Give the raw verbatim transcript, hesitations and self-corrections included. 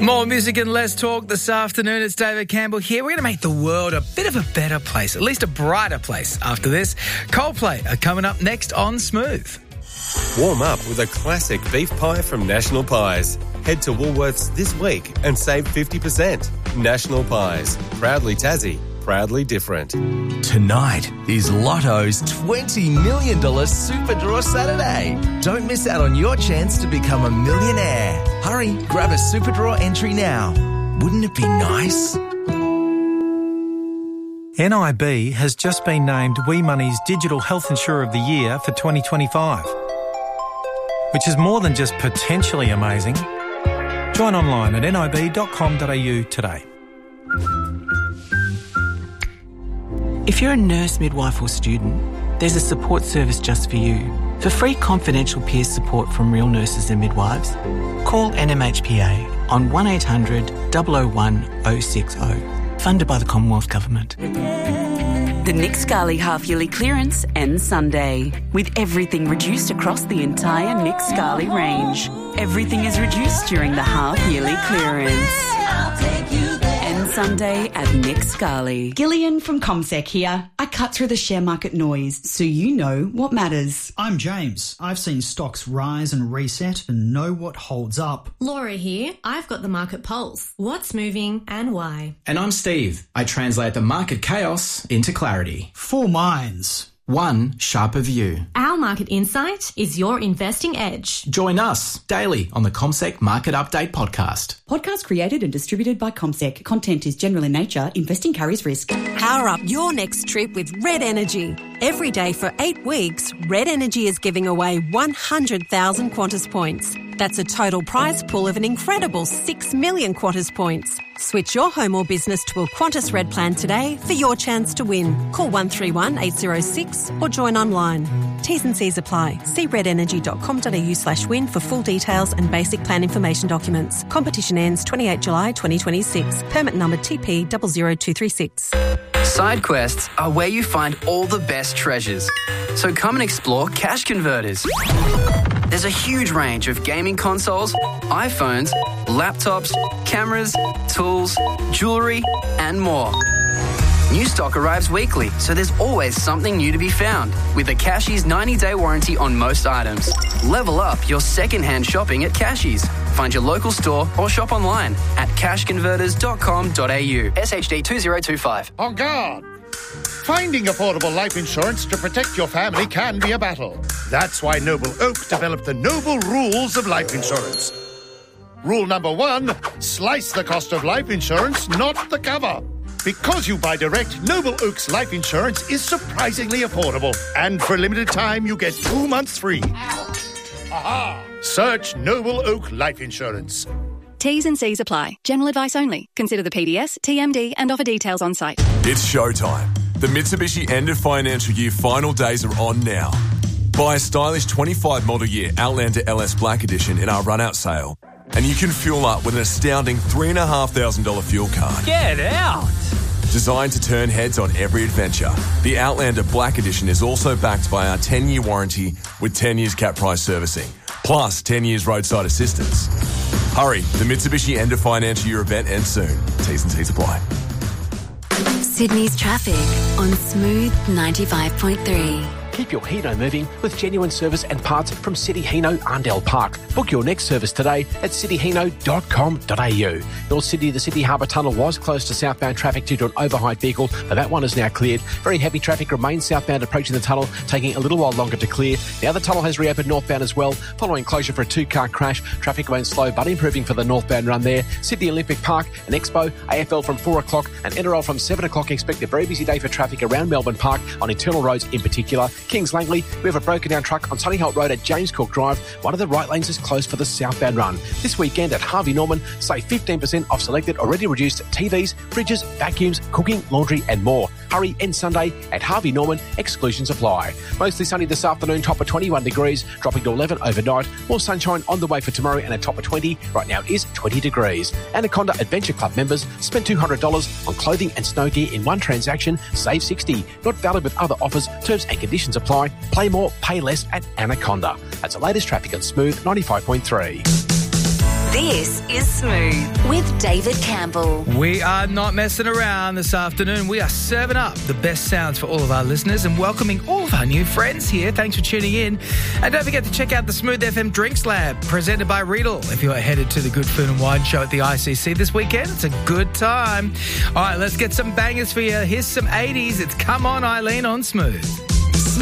More music and less talk this afternoon. It's David Campbell here. We're going to make the world a bit of a better place, at least a brighter place after this. Coldplay are coming up next on Smooth. Warm up with a classic beef pie from National Pies. Head to Woolworths this week and save fifty percent. National Pies. Proudly Tassie. Proudly different. Tonight is Lotto's twenty million dollars Super Draw Saturday. Don't miss out on your chance to become a millionaire. Hurry, grab a Super Draw entry now. Wouldn't it be nice? N I B has just been named We Money's Digital Health Insurer of the Year for twenty twenty-five, which is more than just potentially amazing. Join online at nib dot com dot a u today. If you're a nurse, midwife or student, there's a support service just for you. For free confidential peer support from real nurses and midwives, call N M H P A on one eight hundred, double oh one, oh six oh. Funded by the Commonwealth Government. The Nick Scali half-yearly clearance ends Sunday, with everything reduced across the entire Nick Scali range. Everything is reduced during the half-yearly clearance. Ends Sunday at Nick Scali. Gillian from CommSec here. I cut through the share market noise so you know what matters. I'm James. I've seen stocks rise and reset and know what holds up. Laura here. I've got the market pulse. What's moving and why? And I'm Steve. I translate the market chaos into clarity. Four minds. One sharper view. Our market insight is your investing edge. Join us daily on the CommSec Market Update podcast. Podcast created and distributed by CommSec. Content is general in nature. Investing carries risk. Power up your next trip with Red Energy. Every day for eight weeks, Red Energy is giving away one hundred thousand Qantas points. That's a total prize pool of an incredible six million Qantas points. Switch your home or business to a Qantas Red plan today for your chance to win. Call one three one, eight oh six or join online. T's and C's apply. See red energy dot com dot a u slash win for full details and basic plan information documents. Competition ends twenty-eighth of July twenty twenty-six. Permit number T P zero zero two three six. Side quests are where you find all the best treasures. So come and explore Cash Converters. There's a huge range of gaming consoles, iPhones, laptops, cameras, tools, jewellery and more. New stock arrives weekly, so there's always something new to be found. With a Cashies ninety-day warranty on most items. Level up your second-hand shopping at Cashies. Find your local store or shop online at cash converters dot com dot a u. S H D two zero two five. On guard! Finding affordable life insurance to protect your family can be a battle. That's why Noble Oak developed the Noble Rules of Life Insurance. Rule number one, slice the cost of life insurance, not the cover. Because you buy direct, Noble Oak's life insurance is surprisingly affordable. And for a limited time, you get two months free. Aha! Search Noble Oak Life Insurance. T's and C's apply. General advice only. Consider the P D S, T M D and offer details on site. It's showtime. The Mitsubishi end of financial year final days are on now. Buy a stylish twenty-five model year Outlander L S Black Edition in our run-out sale. And you can fuel up with an astounding three thousand five hundred dollars fuel card. Get out! Designed to turn heads on every adventure, the Outlander Black Edition is also backed by our ten-year warranty with ten years cap price servicing, plus ten years roadside assistance. Hurry, the Mitsubishi end of financial year event ends soon. T's and C's apply. Sydney's traffic on Smooth ninety-five point three. Keep your Hino moving with genuine service and parts from City Hino Arndell Park. Book your next service today at city hino dot com dot a u. North Sydney, the Sydney Harbour Tunnel was closed to southbound traffic due to an overheight vehicle, but that one is now cleared. Very heavy traffic remains southbound approaching the tunnel, taking a little while longer to clear. Now the tunnel has reopened northbound as well, following closure for a two-car crash. Traffic remains slow but improving for the northbound run there. Sydney Olympic Park, an Expo, A F L from four o'clock and N R L from seven o'clock. Expect a very busy day for traffic around Melbourne Park on internal roads in particular. Kings Langley, we have a broken down truck on Sunnyholt Road at James Cook Drive. One of the right lanes is closed for the southbound run. This weekend at Harvey Norman, save fifteen percent off selected already reduced T Vs, fridges, vacuums, cooking, laundry and more. Hurry end Sunday at Harvey Norman, exclusions apply. Mostly sunny this afternoon, top of twenty-one degrees, dropping to eleven overnight. More sunshine on the way for tomorrow and a top of twenty. Right now it is twenty degrees. Anaconda Adventure Club members spend two hundred dollars on clothing and snow gear in one transaction, save sixty dollars. Not valid with other offers, terms and conditions apply. Play more, pay less at Anaconda. That's the latest traffic on Smooth ninety-five point three. This is Smooth with David Campbell. We are not messing around this afternoon. We are serving up the best sounds for all of our listeners and welcoming all of our new friends here. Thanks for tuning in. And don't forget to check out the Smooth F M Drinks Lab, presented by Riedel. If you're headed to the Good Food and Wine Show at the I C C this weekend, it's a good time. All right, let's get some bangers for you. Here's some eighties. It's Come On Eileen on Smooth.